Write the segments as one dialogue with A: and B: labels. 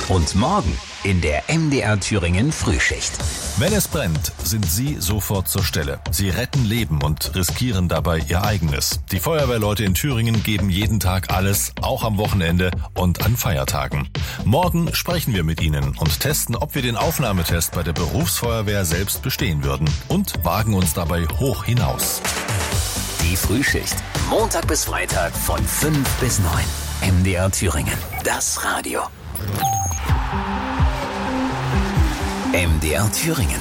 A: Und morgen in der MDR Thüringen Frühschicht.
B: Wenn es brennt, sind Sie sofort zur Stelle. Sie retten Leben und riskieren dabei Ihr eigenes. Die Feuerwehrleute in Thüringen geben jeden Tag alles, auch am Wochenende und an Feiertagen. Morgen sprechen wir mit Ihnen und testen, ob wir den Aufnahmetest bei der Berufsfeuerwehr selbst bestehen würden und wagen uns dabei hoch hinaus.
A: Die Frühschicht. Montag bis Freitag von 5 bis 9. MDR Thüringen. Das Radio. MDR Thüringen.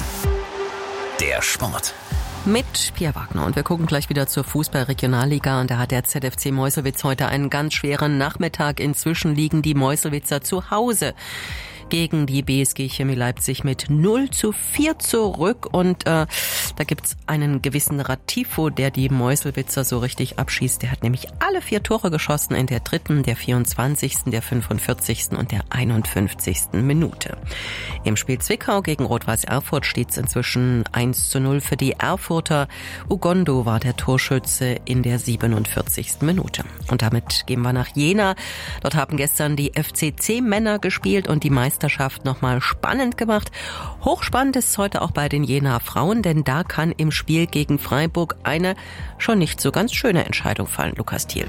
A: Der Sport.
C: Mit Pierre Wagner. Und wir gucken gleich wieder zur Fußball-Regionalliga. Und da hat der ZFC Meuselwitz heute einen ganz schweren Nachmittag. Inzwischen liegen die Meuselwitzer zu Hause gegen die BSG Chemie Leipzig mit 0:4 zurück. Und da gibt's einen gewissen Ratifo, der die Meuselwitzer so richtig abschießt. Der hat nämlich alle 4 Tore geschossen in der 3., der 24., der 45. und der 51. Minute. Im Spiel Zwickau gegen Rot-Weiß Erfurt steht's inzwischen 1:0 für die Erfurter. Ugondo war der Torschütze in der 47. Minute. Und damit gehen wir nach Jena. Dort haben gestern die FCC-Männer gespielt und die Meisterschaft nochmal spannend gemacht. Hochspannend ist es heute auch bei den Jenaer Frauen, denn da kann im Spiel gegen Freiburg eine schon nicht so ganz schöne Entscheidung fallen. Lukas Thiel.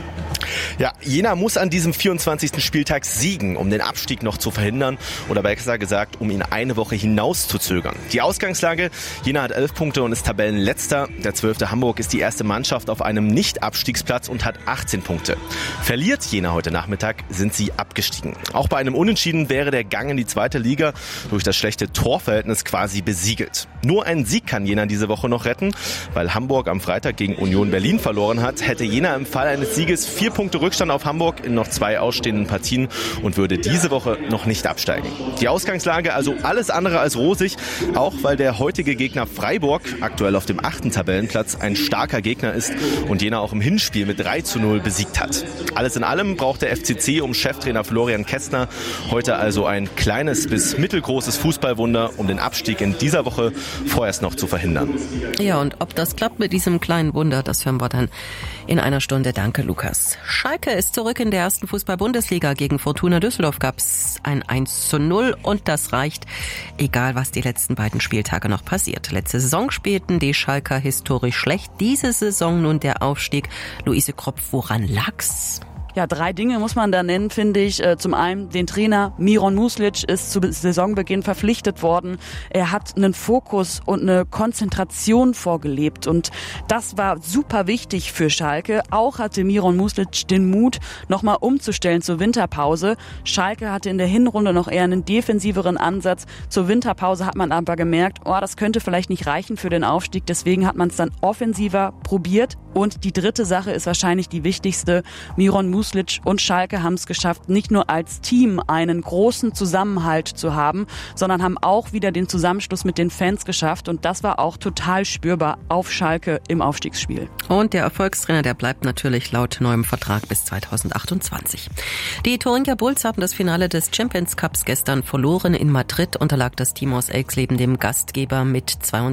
D: Ja, Jena muss an diesem 24. Spieltag siegen, um den Abstieg noch zu verhindern oder besser gesagt, um ihn eine Woche hinaus zu zögern. Die Ausgangslage, Jena hat 11 Punkte und ist Tabellenletzter. Der 12. Hamburg ist die erste Mannschaft auf einem Nicht-Abstiegsplatz und hat 18 Punkte. Verliert Jena heute Nachmittag, sind sie abgestiegen. Auch bei einem Unentschieden wäre der Gang in die zweite Liga durch das schlechte Torverhältnis quasi besiegelt. Nur ein Sieg kann Jena diese Woche noch retten, weil Hamburg am Freitag gegen Union Berlin verloren hat, hätte Jena im Fall eines Sieges 4 Punkte Rückstand auf Hamburg in noch 2 ausstehenden Partien und würde diese Woche noch nicht absteigen. Die Ausgangslage also alles andere als rosig, auch weil der heutige Gegner Freiburg aktuell auf dem 8. Tabellenplatz ein starker Gegner ist und Jena auch im Hinspiel mit 3:0 besiegt hat. Alles in allem braucht der FCC um Cheftrainer Florian Kästner heute also ein kleines bis mittelgroßes Fußballwunder, um den Abstieg in dieser Woche vorerst noch zu verhindern.
C: Ja, und ob das klappt mit diesem kleinen Wunder, das hören wir dann in einer Stunde. Danke, Lukas. Schalke ist zurück in der ersten Fußball-Bundesliga. Gegen Fortuna Düsseldorf gab es ein 1:0 und das reicht, egal was die letzten beiden Spieltage noch passiert. Letzte Saison spielten die Schalker historisch schlecht. Diese Saison nun der Aufstieg. Luise Kropf, woran lag's?
E: Ja, 3 Dinge muss man da nennen, finde ich. Zum einen den Trainer Miron Muslic ist zu Saisonbeginn verpflichtet worden. Er hat einen Fokus und eine Konzentration vorgelebt und das war super wichtig für Schalke. Auch hatte Miron Muslic den Mut, nochmal umzustellen zur Winterpause. Schalke hatte in der Hinrunde noch eher einen defensiveren Ansatz. Zur Winterpause hat man aber gemerkt, das könnte vielleicht nicht reichen für den Aufstieg. Deswegen hat man es dann offensiver probiert. Und die dritte Sache ist wahrscheinlich die wichtigste. Miron Muslic und Schalke haben es geschafft, nicht nur als Team einen großen Zusammenhalt zu haben, sondern haben auch wieder den Zusammenschluss mit den Fans geschafft. Und das war auch total spürbar auf Schalke im Aufstiegsspiel.
C: Und der Erfolgstrainer, der bleibt natürlich laut neuem Vertrag bis 2028. Die Thuringia Bulls haben das Finale des Champions Cups gestern verloren. In Madrid unterlag das Team aus Elxleben dem Gastgeber mit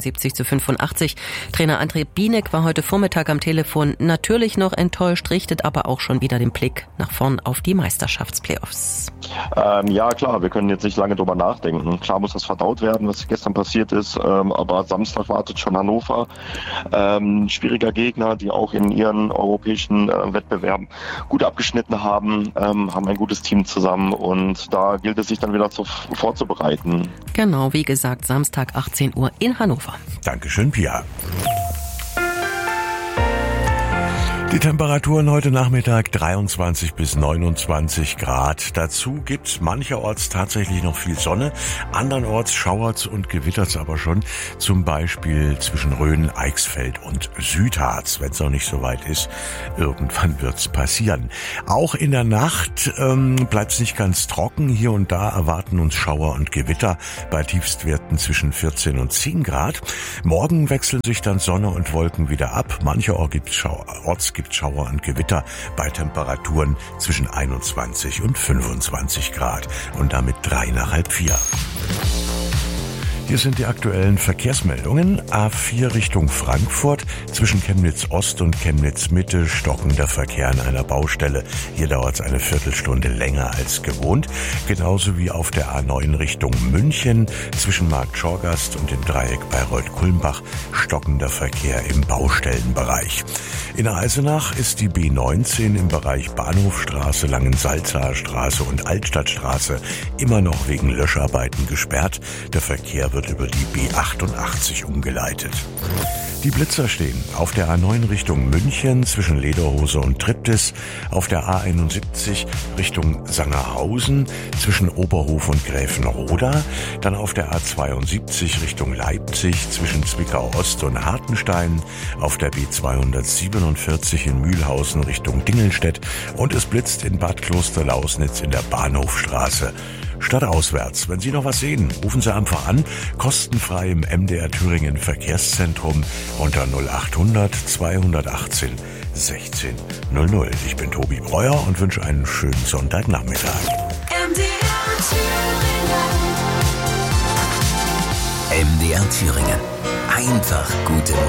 C: 72:85. Trainer André Bienek war heute Vormittag am Telefon natürlich noch enttäuscht, richtet aber auch schon wieder den Blick nach vorn auf die Meisterschaftsplayoffs.
F: Ja, klar, wir können jetzt nicht lange drüber nachdenken. Klar muss das verdaut werden, was gestern passiert ist, aber Samstag wartet schon Hannover. Schwieriger Gegner, die auch in ihren europäischen Wettbewerben gut abgeschnitten haben, haben ein gutes Team zusammen und da gilt es sich dann wieder vorzubereiten.
C: Genau, wie gesagt, Samstag 18 Uhr in Hannover.
G: Dankeschön, Pia. Die Temperaturen heute Nachmittag 23 bis 29 Grad. Dazu gibt's mancherorts tatsächlich noch viel Sonne. Andernorts schauert's und gewittert's aber schon. Zum Beispiel zwischen Rhön, Eichsfeld und Südharz. Wenn's noch nicht so weit ist, irgendwann wird's passieren. Auch in der Nacht bleibt's nicht ganz trocken. Hier und da erwarten uns Schauer und Gewitter bei Tiefstwerten zwischen 14 und 10 Grad. Morgen wechseln sich dann Sonne und Wolken wieder ab. Mancherorts gibt Schauer und Gewitter bei Temperaturen zwischen 21 und 25 Grad und damit 3 nach halb 4. Hier sind die aktuellen Verkehrsmeldungen. A4 Richtung Frankfurt. Zwischen Chemnitz Ost und Chemnitz Mitte stockender Verkehr an einer Baustelle. Hier dauert es eine Viertelstunde länger als gewohnt. Genauso wie auf der A9 Richtung München. Zwischen Markt Schorgast und dem Dreieck Bayreuth-Kulmbach stockender Verkehr im Baustellenbereich. In Eisenach ist die B19 im Bereich Bahnhofstraße, Langensalzaer Straße und Altstadtstraße immer noch wegen Löscharbeiten gesperrt. Der Verkehr wird über die B88 umgeleitet. Die Blitzer stehen auf der A9 Richtung München zwischen Lederhose und Triptis, auf der A71 Richtung Sangerhausen zwischen Oberhof und Gräfenroda, dann auf der A72 Richtung Leipzig zwischen Zwickau Ost und Hartenstein, auf der B247 in Mühlhausen Richtung Dingelstedt und es blitzt in Bad Klosterlausnitz in der Bahnhofstraße. Stadtauswärts. Wenn Sie noch was sehen, rufen Sie einfach an, kostenfrei im MDR Thüringen Verkehrszentrum unter 0800 218 16 00. Ich bin Tobi Breuer und wünsche einen schönen Sonntagnachmittag.
A: MDR Thüringen. Einfach gute Musik.